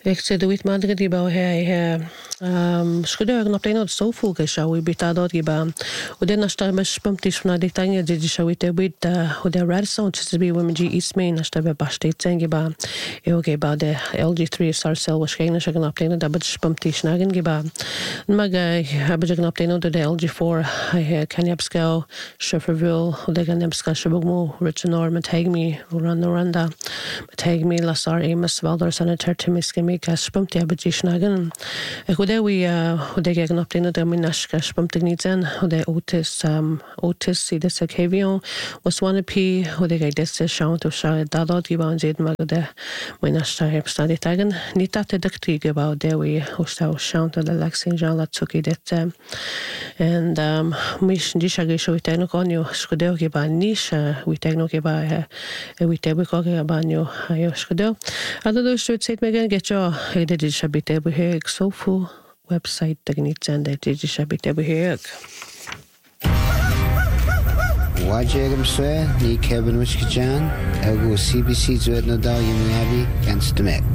Ik zei duit madre di ba he schudeur na pleno so fuge shau i bitado di ba o den asta be spumtis na detanya di shau ite bit o der radson to be women g ismain asta be bastet tengi ba e o ge ba de LG3 star cell was geen na na pleno da bit spumtis na gen ge ba maga habe je na pleno de LG4 he kanyapsko Shefferville o de ganapska shbogmo richnor matagmi randa matagmi lasar amos valder senator timiskemi spumti abji snagen Hudewi hudege gnaptino de minashka spumtignizen hude otis si de sekavion was one p hudege des shaunt of sha dadot giban zed magde minashta hepstadi tagen nitate diktig about dewi hosta shaunt de laxin jala tuki det and mish dishage shoiteno konyo skudeo giban nisha we tegno giba we tebu koge banyo ayo skudeo adado should say megan get your headed shabite beheg sofu website technitzen det shabite beheg Wajegam swe ni Kevin Wishkajan ego CBC zuet no dal yumi against the Met.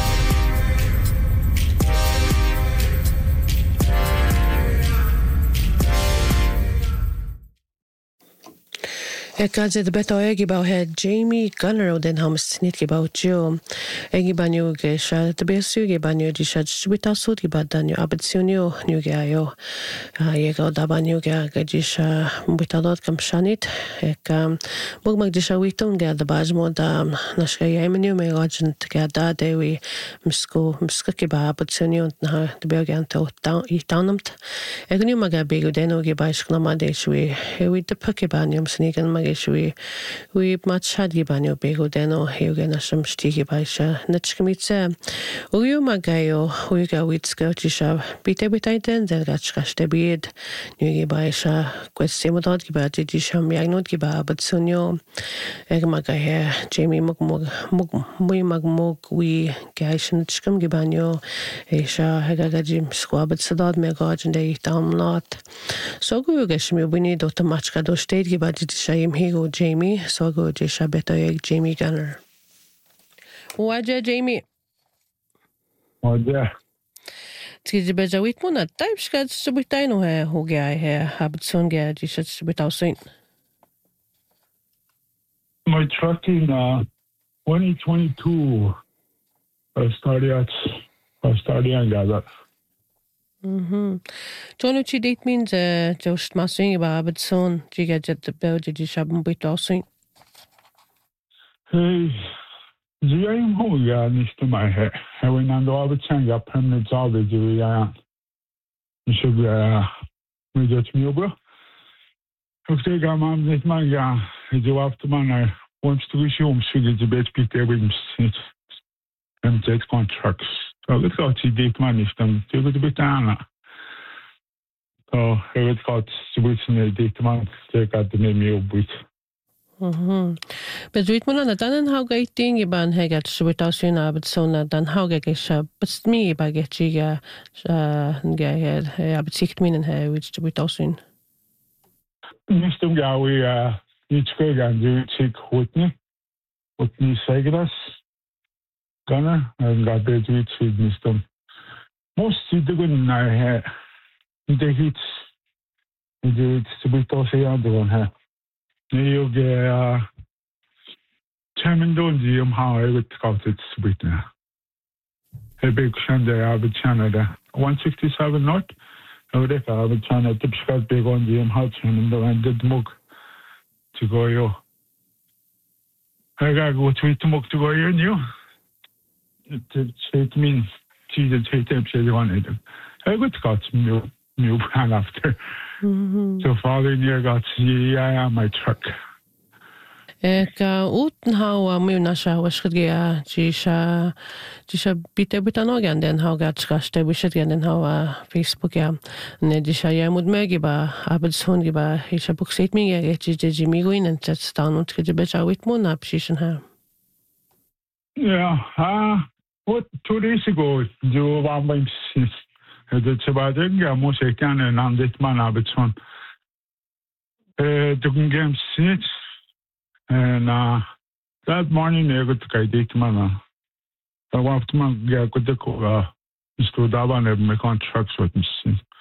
Kaze de beto egi ba he Jamie Gunner den hams nit gebaut jo egi banyo ge sha de besu ge banyo di sha swita sut ge badanyo abitsionyo nyu ge ayo ye go da banyo ge di sha bitadot kam shanit ek bog mag di sha witung ge da bajmo da nashka yemenyo me gajn ge da de wi msko ge ba abitsionyo na de bergen to i tanamt egnu mag be go deno ge ba shkna de shwi he wi de pake banyo snigen mag we much had gibanyo bego deno heugena some stigi baisha netchmitse uyu magayo uga witska tisha bite bitaiten delgachkaste bid nyugi baisha questemodad gibati tisham yagnot giba batsunyo egmagahe Jamie magmog we gaishin tchkum gibanyo esha hegagajim squabat sadad megajin de tamnat so gugashmi bini dot machka do state gibati tishayim Higo Jamie, so go Jisha beto Jamie Gunner. Waja Jamie. Waja. Tiji beja witmuna type skat subitaino he hoga he habtson ga Jisha subitausin. My truck in 2022 started gather. Tonu chi date means just massing about Abedson, Jiga jet the bell, did you shabum bit also? Hey, Jim Hoga needs to my head. I went under all the change up permanent job with you. You should we get me over. Okay, Gamma, this man, you have to man, wants to resume, so get the best Peter Williams and jet contracts. So let's go to date money from to the Bitana. So let's go to which date month take out the name you with. But wait mo na dan how ga ting iban hegat subitasun abet sona dan how ga gesha but me ba getjiga ga abet sikt minen he which subitasun. Nistum ga we each go ga do check Whitney Segras. Gunner and got the tweets with Mistum. Most of the good night the hits the Subito say on the one here. You get Chairman Donji how I would call it sweetener. A big Sunday I would channel 167 North. I would have a channel typical big on the how Chairman and did mug to go yo. I got go tweet to mug to go here new. It means Jesus wanted. I would got new plan after. So father near got my truck. Uten how munasha was gea jisha bite bitanogan den how got skaste wishet den how Facebook ya ne jisha ya mud megiba abedson giba hisha book set me ya jimi goin and sets down und gebecha with mona position ha. Yeah, what 2 days ago, you were my the Chabading, most I can and this man Abetson. Doing games since and that morning I got to date man. after my go stood up and my contracts with me.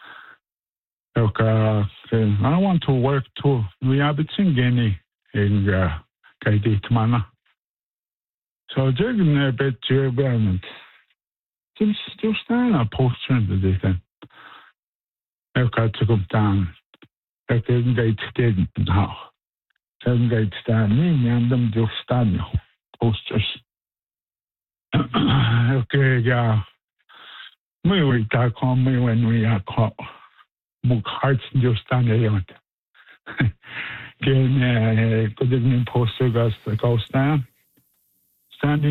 Okay, I want to work too. We have it in Guinea in Kaidit Mana. So, Jurgen a bit German. Just a poster in the day. I've got to come down. I couldn't get steady now. Couldn't get standing, and them just stand posters. Okay, yeah. We were back on me when we are caught. More hearts just standing on. Again, good evening, poster goes down. Standing.